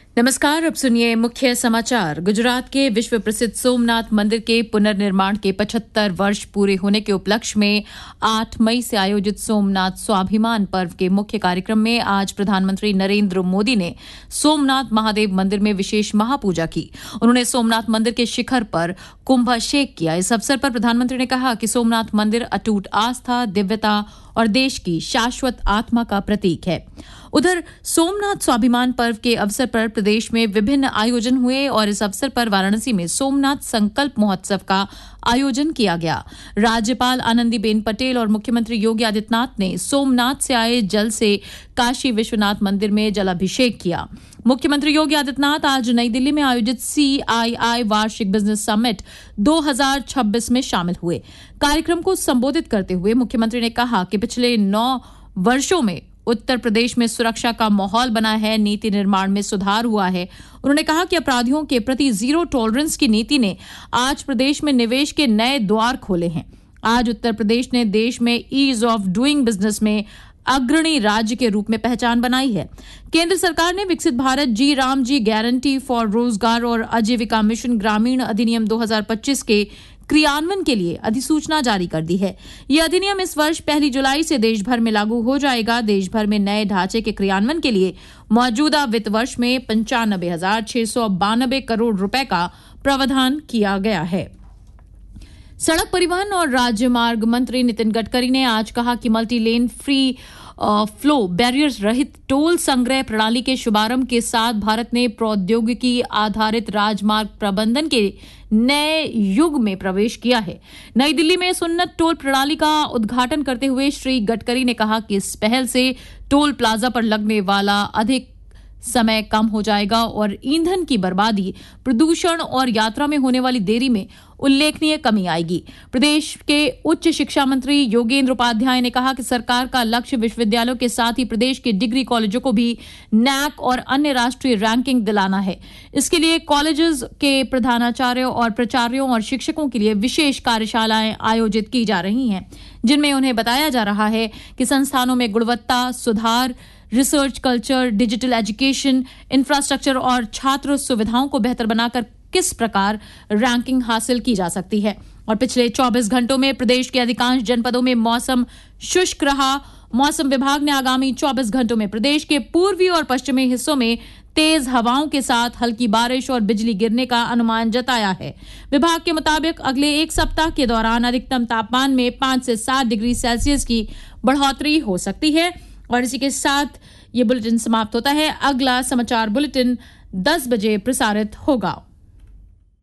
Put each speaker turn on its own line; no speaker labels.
नमस्कार। अब सुनिए मुख्य समाचार। गुजरात के विश्व प्रसिद्ध सोमनाथ मंदिर के पुनर्निर्माण के 75 वर्ष पूरे होने के उपलक्ष्य में 8 मई से आयोजित सोमनाथ स्वाभिमान पर्व के मुख्य कार्यक्रम में आज प्रधानमंत्री नरेंद्र मोदी ने सोमनाथ महादेव मंदिर में विशेष महापूजा की। उन्होंने सोमनाथ मंदिर के शिखर पर कुंभाभिषेक किया। इस अवसर पर प्रधानमंत्री ने कहा कि सोमनाथ मंदिर अटूट आस्था, दिव्यता और देश की शाश्वत आत्मा का प्रतीक है। उधर सोमनाथ स्वाभिमान पर्व के अवसर पर प्रदेश में विभिन्न आयोजन हुए और इस अवसर पर वाराणसी में सोमनाथ संकल्प महोत्सव का आयोजन किया गया। राज्यपाल आनंदीबेन पटेल और मुख्यमंत्री योगी आदित्यनाथ ने सोमनाथ से आए जल से काशी विश्वनाथ मंदिर में जलाभिषेक किया। मुख्यमंत्री योगी आदित्यनाथ आज नई दिल्ली में आयोजित CII वार्षिक बिजनेस समिट 2026 में शामिल हुए। कार्यक्रम को संबोधित करते हुए मुख्यमंत्री ने कहा कि पिछले 9 वर्षों में उत्तर प्रदेश में सुरक्षा का माहौल बना है, नीति निर्माण में सुधार हुआ है। उन्होंने कहा कि अपराधियों के प्रति जीरो टॉलरेंस की नीति ने आज प्रदेश में निवेश के नए द्वार खोले हैं। आज उत्तर प्रदेश ने देश में ईज ऑफ डूइंग बिजनेस में अग्रणी राज्य के रूप में पहचान बनाई है। केंद्र सरकार ने विकसित भारत जी राम जी गारंटी फॉर रोजगार और आजीविका मिशन ग्रामीण अधिनियम 2025 के क्रियान्वयन के लिए अधिसूचना जारी कर दी है। यह अधिनियम इस वर्ष 1 जुलाई से देश भर में लागू हो जाएगा। देश भर में नए ढांचे के क्रियान्वयन के लिए मौजूदा वित्त वर्ष में 95,692 करोड़ रुपए का प्रावधान किया गया है। सड़क परिवहन और राजमार्ग मंत्री नितिन गडकरी ने आज कहा कि multi lane free flow barrier रहित टोल संग्रह प्रणाली के शुभारंभ के साथ भारत ने प्रौद्योगिकी आधारित राजमार्ग प्रबंधन के नए युग में प्रवेश किया है। नई दिल्ली में इस उन्नत टोल प्रणाली का उद्घाटन करते हुए श्री गडकरी ने कहा कि इस पहल से टोल प्लाजा पर लगने वाला अधिक समय कम हो जाएगा और ईंधन की बर्बादी, प्रदूषण और यात्रा में होने वाली देरी में उल्लेखनीय कमी आएगी। प्रदेश के उच्च शिक्षा मंत्री योगेंद्र उपाध्याय ने कहा कि सरकार का लक्ष्य विश्वविद्यालयों के साथ ही प्रदेश के डिग्री कॉलेजों को भी नैक और अन्य राष्ट्रीय रैंकिंग दिलाना है। इसके लिए कॉलेजेस के प्रधानाचार्यों और प्राचार्यों और शिक्षकों के लिए विशेष कार्यशालाएं आयोजित की जा रही हैं, जिनमें उन्हें बताया जा रहा है कि संस्थानों में गुणवत्ता सुधार, research culture, digital education, infrastructure और छात्र सुविधाओं को बेहतर बनाकर किस प्रकार रैंकिंग हासिल की जा सकती है। और पिछले 24 घंटों में प्रदेश के अधिकांश जनपदों में मौसम शुष्क रहा। मौसम विभाग ने आगामी 24 घंटों में प्रदेश के पूर्वी और पश्चिमी हिस्सों में तेज हवाओं के साथ हल्की बारिश और बिजली गिरने का अनुमान जताया है। विभाग के मुताबिक अगले एक सप्ताह के दौरान अधिकतम तापमान में 5 से 7 डिग्री सेल्सियस की बढ़ोतरी हो सकती है। और इसी के साथ ये बुलेटिन समाप्त होता है। अगला समाचार बुलेटिन 10 बजे प्रसारित होगा।